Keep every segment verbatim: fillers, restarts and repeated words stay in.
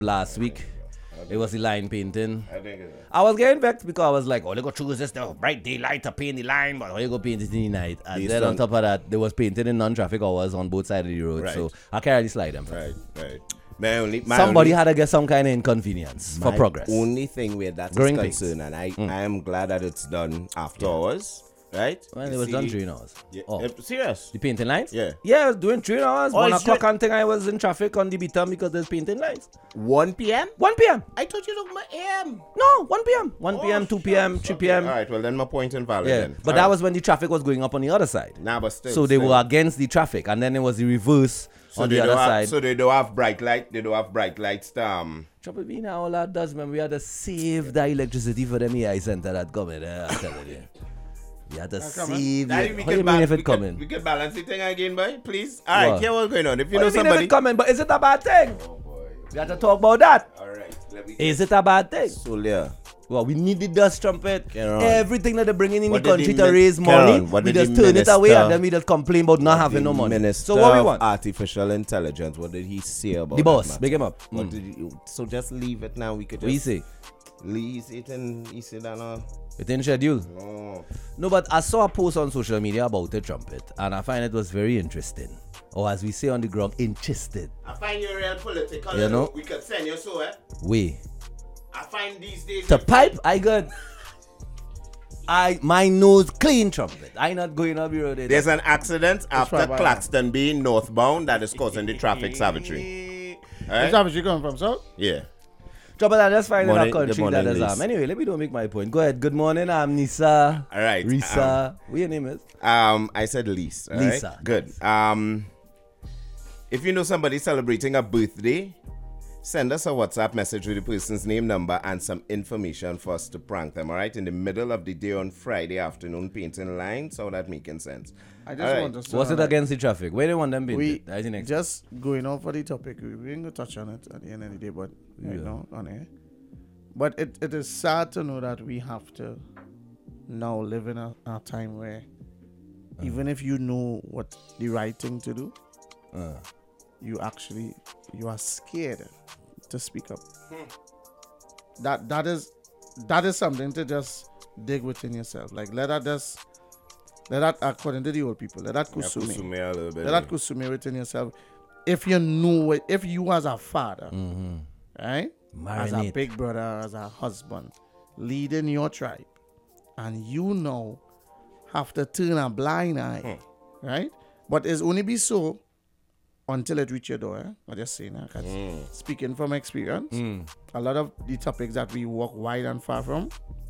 last week. It was the line painting. I think it's I was getting vexed because I was like, oh, they go choose this the bright daylight to paint the line, but how you go paint it in the night? And These then on don't- top of that, there was painting in non-traffic hours on both sides of the road. Right. So I can't really slide them. right, right. My only, my Somebody only, had to get some kind of inconvenience for my progress. only thing where that's Growing pains. concerned, and I, I am glad that it's done after hours, right? Well, You it was see- done three hours. Yeah, Oh. uh, serious? The painting lines? Yeah. Yeah, I was doing three hours. Oh, One it's o'clock doing- and thing I was in traffic on the Bitam because there's painting lines. one p.m.? one p.m. I thought you looked my A M. No, one p.m. one Oh, p.m., two p.m., three p.m. All right, well, then my point invalid Yeah, then. but All that right. was when the traffic was going up on the other side. Nah, but still. So they still. were against the traffic, and then it was the reverse So on they the other don't have, side. So they don't have bright light. They don't have bright lights. Um, Trouble being all that does, man. We had to save the electricity for them A I center that coming. Uh, I'm telling you. We had to coming. save Daddy, it. we How do you can mean ba- if it we coming? Can, we can balance the thing again, boy. Please. All right. What? Yeah, what's going on? If you What know do you mean if somebody. it coming? But is it a bad thing? We have to talk about that. All right. Let me. Is it a bad thing? So yeah. Well, we need the dust trumpet. Caron. Everything that they're bringing in What the did the country to min- raise Caron, money, what we did just the turn it away minister- and then we just complain about not having no money. Minister So what we of want? Artificial intelligence. What did he say about The that boss. matter? Big him up. What Mm. did he, so just leave it now. We could just What you say? leave it and he said that no. It in schedule. No. No, but I saw a post on social media about the trumpet, and I find it was very interesting. Or as we say on the ground, interested. I find you real political. You know? We could send you so, eh? Way. I find these days. The pipe, I got. I my nose clean trumpet. I not going up the road. there. There's an accident after right by Claxton being northbound that is causing the traffic savagery. Where's Right? that you coming from, sir? Yeah. Trumpet, I just find in Morning- a country good morning, that is Liz. um. Anyway, let me don't make my point. Go ahead. Good morning, I'm Nisa. All right. Risa. what your name is? Um, I said Lisa. all right? Lisa. Good. Um, if you know somebody celebrating a birthday, send us a WhatsApp message with the person's name, number, and some information for us to prank them. All right, in the middle of the day on Friday afternoon, painting lines. How that making sense? I just All right. want to say What's it that against the traffic? Where do you want them we painted? I think just going on for the topic. We, we ain't gonna touch on it at the end of the day, but you Yeah. know, on air. But it, it is sad to know that we have to now live in a, a time where even if you know what the right thing to do, Uh, you actually you are scared to speak up. That that is that is something to just dig within yourself. Like let that just let that according to the old people, let that Yeah, kusume. kusume a little bit. Let that kusume within yourself. If you know it, if you as a father, mm-hmm. right? As a Marinate. big brother, as a husband, leading your tribe, and you know have to turn a blind eye, right? But it's only be so until it reach your door. Eh? I'm just saying that. 'Cause speaking from experience, Mm. a lot of the topics that we walk wide and far from,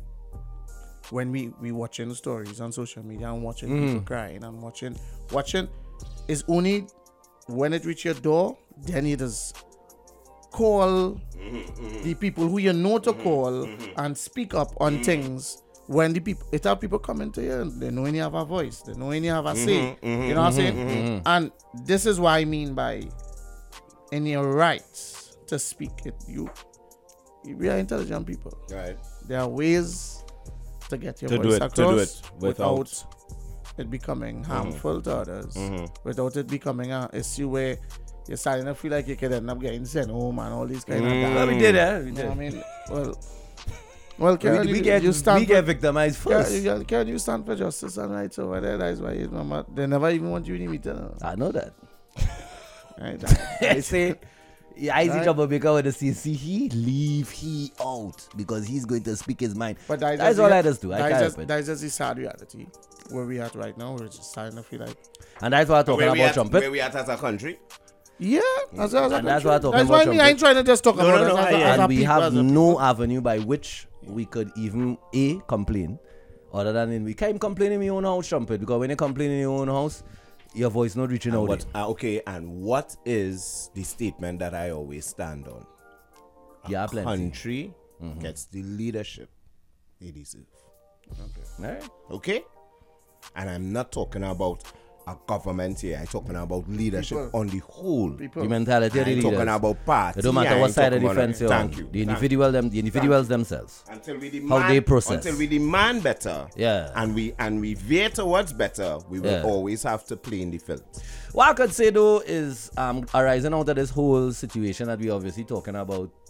when we we watching stories on social media and watching people crying and watching watching, it's only when it reach your door, then it is call the people who you know to call and speak up on things. When the people, it have people coming to you, and they know when you have a voice, they know when you have a say. You know what I'm saying? And this is what I mean by in your rights to speak. It you, we are intelligent people. Right. There are ways to get your To do voice it- to do across it without, without- it becoming harmful to others, without it becoming an issue where you're starting to feel like you could end up getting sent home and all these kind of Well, that. we did that. We You did. know what I mean? Well, well, Karen, we, we you, get you stand we for, get victimized Karen, first. you, Karen, you stand for justice and rights over there. That's why you know, they never even want you in the meeting. I know that. Right? I say, yeah, I see Right. troublemaker with the C C. He leave he out because he's going to speak his mind. But that's, That's just all the- I just do. I That's can't just, help it. that's just the sad reality where we at right now. We're just starting to feel like, And that's why I'm talking Where we, about at, trumpet. where we at as a country? yeah, as, as a And that's country. why I'm talking That's about why I mean, I ain't trumpet. trying to just talk No, about no, it no, as, a- yeah. as a And we people, have as a no avenue by which we could even A, complain, other than in, we can't complain in your own house, trumpet, because when you complain in your own house, your voice not reaching out. What, uh, okay, and what is the statement that I always stand on? Yeah, plenty. Country gets the leadership they deserve. Right? Okay? And I'm not talking about a government here. I'm talking about leadership People. on the whole. People. The mentality of the I'm leaders. talking about party. It don't matter I what ain't side of talking the about- fence you're on. Thank you. The Thank individual, them, the individuals themselves. Until we demand, How they process. Until we demand better. Yeah. And we and we veer towards better, we will Yeah. always have to play in the field. What I could say though is um, arising out of this whole situation that we obviously talking about